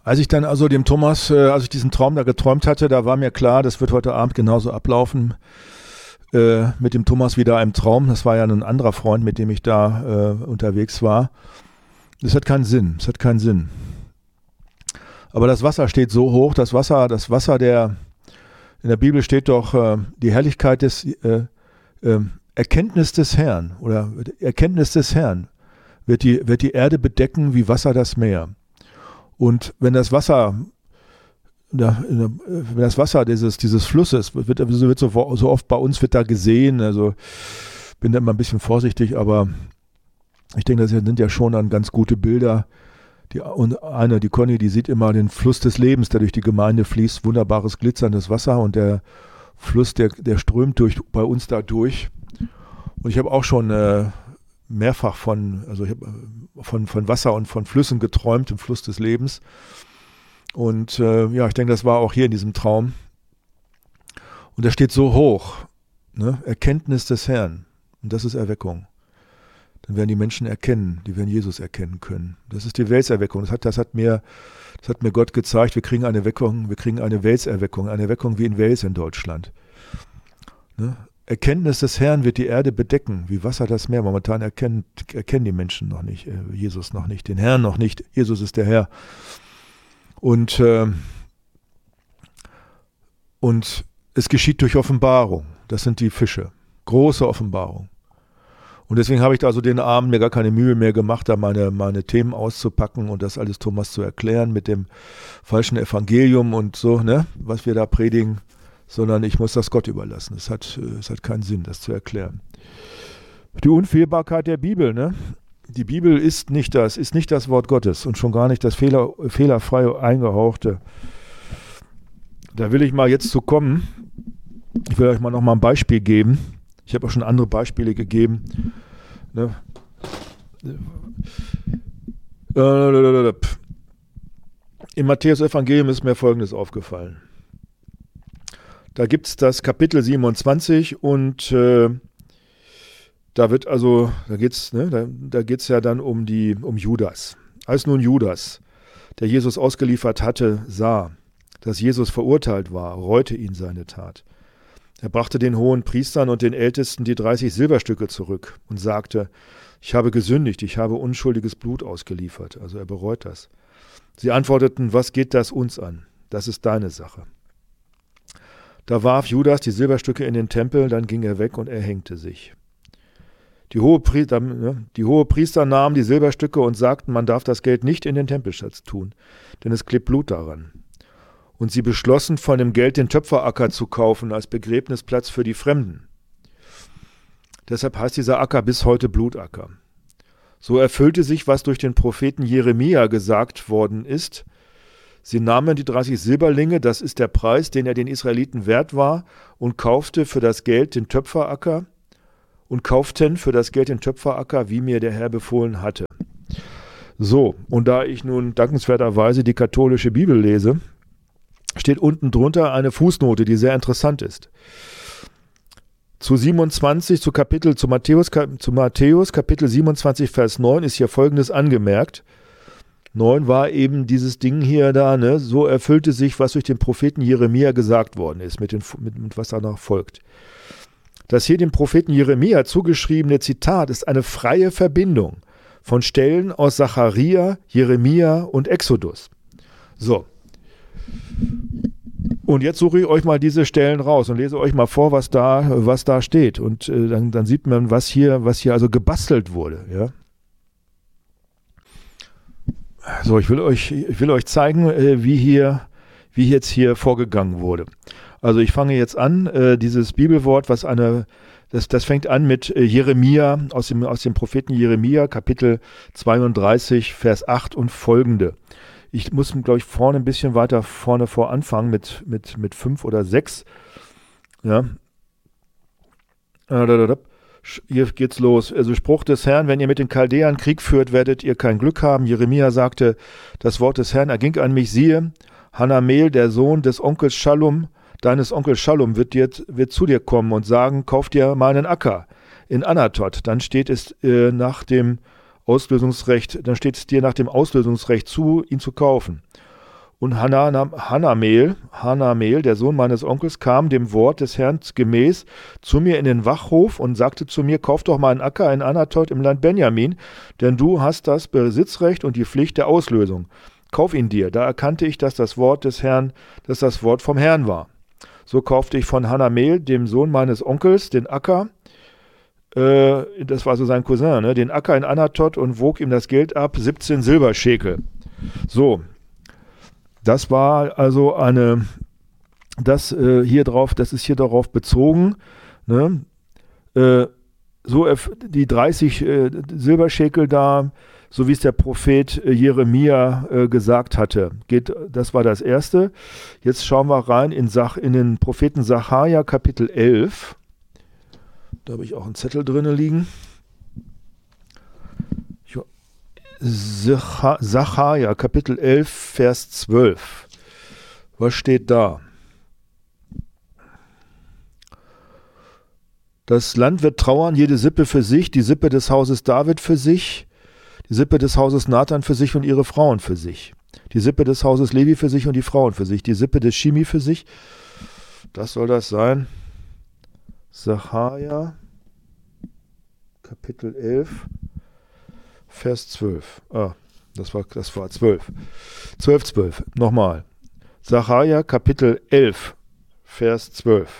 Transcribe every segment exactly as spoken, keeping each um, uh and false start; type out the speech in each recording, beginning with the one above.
Als ich dann also dem Thomas, äh, als ich diesen Traum da geträumt hatte, da war mir klar, das wird heute Abend genauso ablaufen äh, mit dem Thomas wieder im Traum. Das war ja ein anderer Freund, mit dem ich da äh, unterwegs war. Das hat keinen Sinn, das hat keinen Sinn. Aber das Wasser steht so hoch, das Wasser, das Wasser der, in der Bibel steht doch äh, die Herrlichkeit des, äh, äh, Erkenntnis des Herrn oder Erkenntnis des Herrn wird die, wird die Erde bedecken wie Wasser das Meer. Und wenn das Wasser, wenn das Wasser dieses, dieses Flusses, wird, wird so, so oft bei uns wird da gesehen, also bin da immer ein bisschen vorsichtig, aber ich denke, das sind ja schon dann ganz gute Bilder. Die, und eine, die Conny, die sieht immer den Fluss des Lebens, der durch die Gemeinde fließt, wunderbares glitzerndes Wasser und der Fluss, der, der strömt durch, bei uns da durch. Und ich habe auch schon äh, mehrfach von, also ich habe von, von Wasser und von Flüssen geträumt, im Fluss des Lebens. Und äh, ja, ich denke, das war auch hier in diesem Traum. Und das steht so hoch, ne? Erkenntnis des Herrn. Und das ist Erweckung. Dann werden die Menschen erkennen, die werden Jesus erkennen können. Das ist die Weltserweckung. Das hat, das hat mir, das hat mir Gott gezeigt. Wir kriegen eine Weckung, wir kriegen eine Weltserweckung, eine Weckung wie in Wales in Deutschland. Ne? Erkenntnis des Herrn wird die Erde bedecken, wie Wasser das Meer. Momentan erkennen, erkennen die Menschen noch nicht, äh, Jesus noch nicht, den Herrn noch nicht. Jesus ist der Herr. Und, äh, und es geschieht durch Offenbarung. Das sind die Fische. Große Offenbarung. Und deswegen habe ich da also den Abend mir gar keine Mühe mehr gemacht, da meine, meine Themen auszupacken und das alles Thomas zu erklären mit dem falschen Evangelium und so, ne, was wir da predigen. Sondern ich muss das Gott überlassen. Es hat, es hat keinen Sinn, das zu erklären. Die Unfehlbarkeit der Bibel, ne? Die Bibel ist nicht das, ist nicht das Wort Gottes und schon gar nicht das Fehler, fehlerfreie, eingehauchte. Da will ich mal jetzt zu kommen. Ich will euch mal noch mal ein Beispiel geben. Ich habe auch schon andere Beispiele gegeben. Ne? Im Matthäus-Evangelium ist mir Folgendes aufgefallen. Da gibt es das Kapitel siebenundzwanzig und äh, da wird also, da geht's, ne, da, da geht's ja dann um die, um Judas. Als nun Judas, der Jesus ausgeliefert hatte, sah, dass Jesus verurteilt war, reute ihn seine Tat. Er brachte den hohen Priestern und den Ältesten die dreißig Silberstücke zurück und sagte, ich habe gesündigt, ich habe unschuldiges Blut ausgeliefert. Also er bereut das. Sie antworteten, was geht das uns an? Das ist deine Sache. Da warf Judas die Silberstücke in den Tempel, dann ging er weg und erhängte sich. Die, hohe Priester, die hohe Priester nahmen die Silberstücke und sagten, man darf das Geld nicht in den Tempelschatz tun, denn es klebt Blut daran. Und sie beschlossen, von dem Geld den Töpferacker zu kaufen als Begräbnisplatz für die Fremden. Deshalb heißt dieser Acker bis heute Blutacker. So erfüllte sich, was durch den Propheten Jeremia gesagt worden ist. Sie nahmen die dreißig Silberlinge, das ist der Preis, den er den Israeliten wert war, und kaufte für das Geld den Töpferacker und kauften für das Geld den Töpferacker, wie mir der Herr befohlen hatte. So, und da ich nun dankenswerterweise die katholische Bibel lese, steht unten drunter eine Fußnote, die sehr interessant ist. Zu siebenundzwanzig, zu Kapitel, zu Matthäus, zu Matthäus, Kapitel siebenundzwanzig, Vers neun ist hier Folgendes angemerkt. neun war eben dieses Ding hier da, ne? So erfüllte sich, was durch den Propheten Jeremia gesagt worden ist, mit, den, mit, mit was danach folgt. Das hier dem Propheten Jeremia zugeschriebene Zitat ist eine freie Verbindung von Stellen aus Sacharja, Jeremia und Exodus. So. Und jetzt suche ich euch mal diese Stellen raus und lese euch mal vor, was da, was da steht. Und äh, dann, dann sieht man, was hier, was hier also gebastelt wurde. Ja? So, ich will euch, ich will euch zeigen, äh, wie hier, wie jetzt hier vorgegangen wurde. Also ich fange jetzt an, äh, dieses Bibelwort, was eine, das, das fängt an mit äh, Jeremia, aus dem, aus dem Propheten Jeremia, Kapitel zweiunddreißig, Vers acht und folgende. Ich muss, glaube ich, vorne ein bisschen weiter vorne vor anfangen mit, mit, mit fünf oder sechs. Ja. Hier geht's los. Also Spruch des Herrn, wenn ihr mit den Chaldäern Krieg führt, werdet ihr kein Glück haben. Jeremia sagte, das Wort des Herrn erging an mich, siehe, Hanamel, der Sohn des Onkels Schallum, deines Onkels Schallum, wird, dir, wird zu dir kommen und sagen, kauf dir meinen Acker in Anatot. Dann steht es äh, nach dem Auslösungsrecht, dann steht es dir nach dem Auslösungsrecht zu, ihn zu kaufen. Und Hanana- Hanamel, Hanamel, der Sohn meines Onkels, kam dem Wort des Herrn gemäß zu mir in den Wachhof und sagte zu mir, kauf doch mal einen Acker in Anatot im Land Benjamin, denn du hast das Besitzrecht und die Pflicht der Auslösung. Kauf ihn dir. Da erkannte ich, dass das Wort des Herrn, dass das Wort vom Herrn war. So kaufte ich von Hanamel, dem Sohn meines Onkels, den Acker, äh, das war so sein Cousin, ne, den Acker in Anatot und wog ihm das Geld ab, siebzehn Silberschekel. So, das war also eine, das äh, hier drauf, das ist hier darauf bezogen, ne, äh, so die dreißig äh, Silberschekel da, so wie es der Prophet äh, Jeremia äh, gesagt hatte. Geht, das war das Erste. Jetzt schauen wir rein in, Sach, in den Propheten Sacharja, Kapitel elf. Da habe ich auch einen Zettel drin liegen. Sacharja, Kapitel elf, Vers zwölf. Was steht da? Das Land wird trauern, jede Sippe für sich, die Sippe des Hauses David für sich, die Sippe des Hauses Nathan für sich und ihre Frauen für sich, die Sippe des Hauses Levi für sich und die Frauen für sich, die Sippe des Shimi für sich. Das soll das sein. Sacharja, Kapitel elf, Vers zwölf. Ah, das war, das war zwölf. zwölf, zwölf. Nochmal. Sacharja, Kapitel elf, Vers zwölf.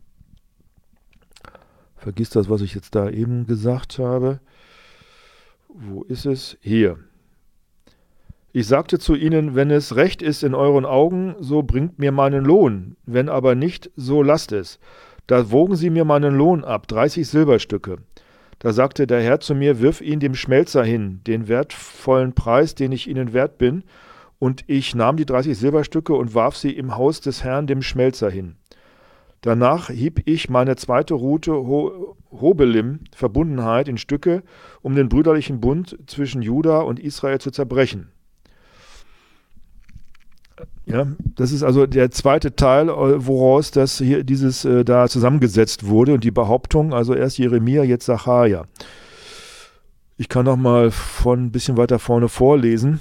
Vergiss das, was ich jetzt da eben gesagt habe. Wo ist es? Hier. Ich sagte zu ihnen, wenn es recht ist in euren Augen, so bringt mir meinen Lohn. Wenn aber nicht, so lasst es. Da wogen sie mir meinen Lohn ab, dreißig Silberstücke. Da sagte der Herr zu mir, wirf ihn dem Schmelzer hin, den wertvollen Preis, den ich ihnen wert bin. Und ich nahm die dreißig Silberstücke und warf sie im Haus des Herrn dem Schmelzer hin. Danach hieb ich meine zweite Rute Ho Hobelim, Verbundenheit, in Stücke, um den brüderlichen Bund zwischen Juda und Israel zu zerbrechen. Ja, das ist also der zweite Teil, woraus das hier dieses äh, da zusammengesetzt wurde und die Behauptung, also erst Jeremia, jetzt Sacharja. Ich kann noch mal von ein bisschen weiter vorne vorlesen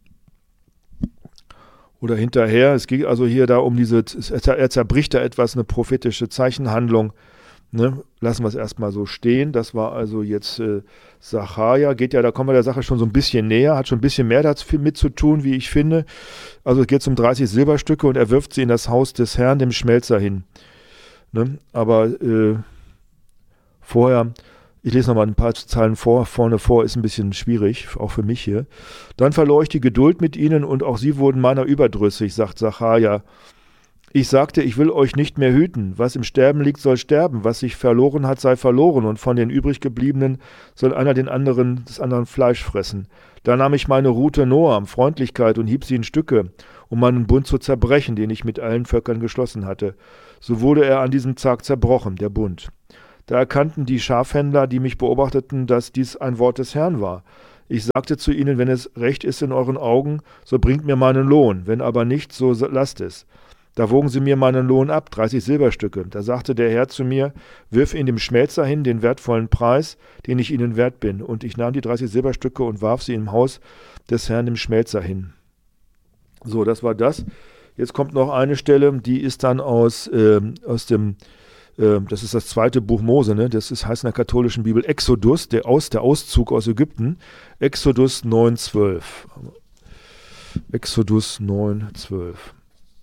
oder hinterher. Es geht also hier da um diese, er zerbricht da etwas, eine prophetische Zeichenhandlung. Ne? Lassen wir es erstmal so stehen. Das war also jetzt äh, Sacharja. Geht ja, da kommen wir der Sache schon so ein bisschen näher, hat schon ein bisschen mehr damit zu tun, wie ich finde. Also es geht um dreißig Silberstücke und er wirft sie in das Haus des Herrn, dem Schmelzer, hin. Ne? Aber äh, vorher, ich lese nochmal ein paar Zeilen vor, vorne vor, ist ein bisschen schwierig, auch für mich hier. Dann verlor ich die Geduld mit ihnen und auch sie wurden meiner überdrüssig, sagt Sacharja. Ich sagte, ich will euch nicht mehr hüten. Was im Sterben liegt, soll sterben. Was sich verloren hat, sei verloren. Und von den übriggebliebenen soll einer den anderen, des anderen Fleisch fressen. Da nahm ich meine Rute Noam, Freundlichkeit, und hieb sie in Stücke, um meinen Bund zu zerbrechen, den ich mit allen Völkern geschlossen hatte. So wurde er an diesem Tag zerbrochen, der Bund. Da erkannten die Schafhändler, die mich beobachteten, dass dies ein Wort des Herrn war. Ich sagte zu ihnen, wenn es recht ist in euren Augen, so bringt mir meinen Lohn. Wenn aber nicht, so lasst es. Da wogen sie mir meinen Lohn ab, dreißig Silberstücke. Da sagte der Herr zu mir, wirf ihn dem Schmelzer hin, den wertvollen Preis, den ich ihnen wert bin. Und ich nahm die dreißig Silberstücke und warf sie im Haus des Herrn, dem Schmelzer, hin. So, das war das. Jetzt kommt noch eine Stelle, die ist dann aus, äh, aus dem, äh, das ist das zweite Buch Mose, ne? Das ist, heißt in der katholischen Bibel Exodus, der, aus, der Auszug aus Ägypten. Exodus neun, zwölf. Exodus neun, zwölf.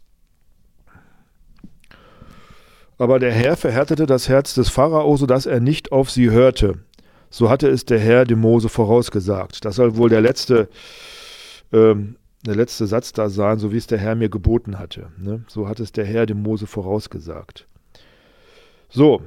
Aber der Herr verhärtete das Herz des Pharao, sodass er nicht auf sie hörte. So hatte es der Herr dem Mose vorausgesagt. Das soll wohl der letzte, ähm, der letzte Satz da sein, so wie es der Herr mir geboten hatte. Ne? So hat es der Herr dem Mose vorausgesagt. So.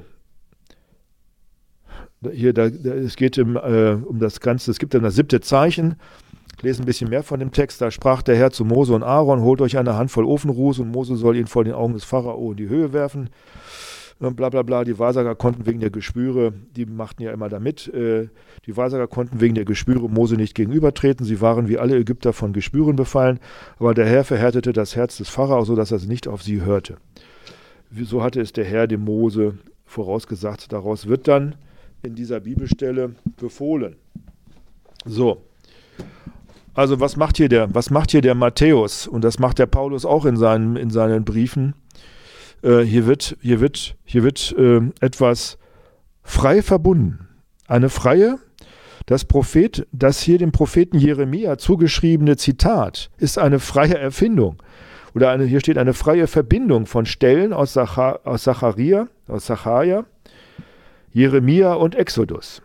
Hier, da, da, es geht um, äh, um das Ganze. Es gibt dann das siebte Zeichen. Ich lese ein bisschen mehr von dem Text. Da sprach der Herr zu Mose und Aaron, holt euch eine Handvoll Ofenruß und Mose soll ihn vor den Augen des Pharao in die Höhe werfen. Und bla bla bla. Die Wahrsager konnten wegen der Geschwüre, die machten ja immer da mit, äh, die Wahrsager konnten wegen der Geschwüre Mose nicht gegenübertreten. Sie waren wie alle Ägypter von Geschwüren befallen. Aber der Herr verhärtete das Herz des Pharao, sodass er nicht auf sie hörte. So hatte es der Herr dem Mose vorausgesagt. Daraus wird dann in dieser Bibelstelle befohlen. So. Also was macht hier der, was macht hier der Matthäus? Und das macht der Paulus auch in seinen, in seinen Briefen. Äh, hier wird, hier wird, hier wird äh, etwas frei verbunden. Eine freie, das Prophet, das hier dem Propheten Jeremia zugeschriebene Zitat ist eine freie Erfindung. Oder eine, hier steht eine freie Verbindung von Stellen aus, Zacha, aus Zacharia, aus Zacharia, Jeremia und Exodus.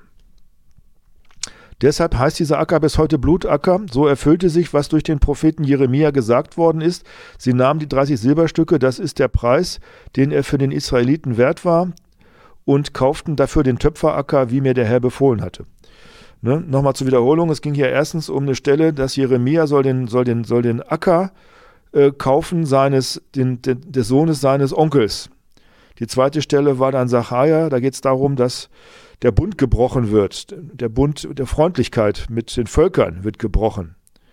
Deshalb heißt dieser Acker bis heute Blutacker. So erfüllte sich, was durch den Propheten Jeremia gesagt worden ist. Sie nahmen die dreißig Silberstücke, das ist der Preis, den er für den Israeliten wert war, und kauften dafür den Töpferacker, wie mir der Herr befohlen hatte. Ne? Nochmal zur Wiederholung, es ging hier erstens um eine Stelle, dass Jeremia soll den, soll den, soll den Acker äh, kaufen seines, den, den, des Sohnes seines Onkels. Die zweite Stelle war dann Zacharia, da geht es darum, dass der Bund gebrochen wird. Der Bund der Freundlichkeit mit den Völkern wird gebrochen.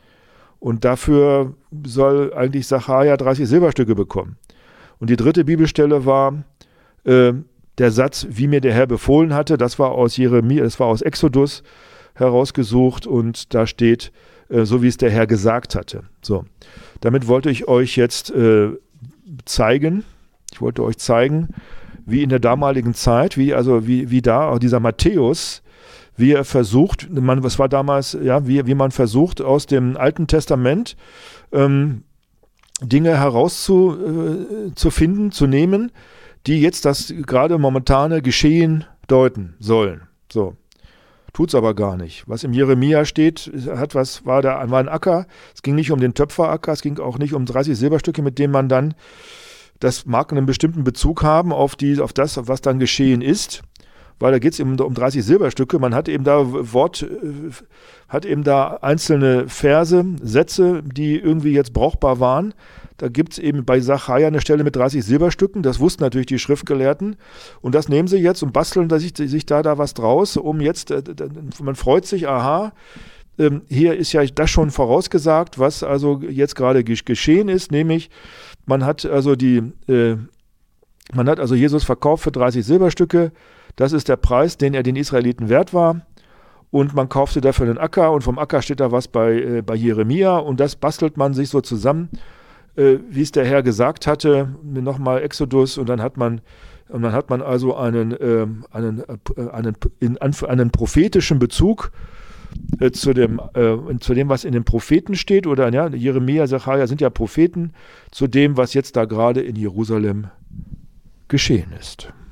Und dafür soll eigentlich Zacharia dreißig Silberstücke bekommen. Und die dritte Bibelstelle war äh, der Satz, wie mir der Herr befohlen hatte. Das war aus Jeremia, das war aus Exodus herausgesucht und da steht, äh, so wie es der Herr gesagt hatte. So, damit wollte ich euch jetzt äh, zeigen, ich wollte euch zeigen, wie in der damaligen Zeit, wie also wie, wie da auch dieser Matthäus, wie er versucht, man, was war damals, ja, wie, wie man versucht, aus dem Alten Testament ähm, Dinge herauszufinden, äh, zu nehmen, die jetzt das gerade momentane Geschehen deuten sollen. So. Tut's aber gar nicht. Was im Jeremia steht, hat was, war da war ein Acker. Es ging nicht um den Töpferacker, es ging auch nicht um dreißig Silberstücke, mit denen man dann, das mag einen bestimmten Bezug haben auf, die, auf das, was dann geschehen ist, weil da geht es eben um dreißig Silberstücke. Man hat eben da Wort, hat eben da einzelne Verse, Sätze, die irgendwie jetzt brauchbar waren. Da gibt es eben bei Zacharia eine Stelle mit dreißig Silberstücken, das wussten natürlich die Schriftgelehrten. Und das nehmen sie jetzt und basteln sich, sich da, da was draus, um jetzt, man freut sich, aha, hier ist ja das schon vorausgesagt, was also jetzt gerade geschehen ist, nämlich man hat also die, äh, man hat also Jesus verkauft für dreißig Silberstücke. Das ist der Preis, den er den Israeliten wert war. Und man kaufte dafür einen Acker und vom Acker steht da was bei, äh, bei Jeremia und das bastelt man sich so zusammen, äh, wie es der Herr gesagt hatte. Nochmal Exodus und dann hat man, und dann hat man also einen, äh, einen, äh, einen, in, einen prophetischen Bezug Äh, zu, dem, äh, zu dem, was in den Propheten steht, oder ja, Jeremia, Zacharia sind ja Propheten, zu dem, was jetzt da gerade in Jerusalem geschehen ist.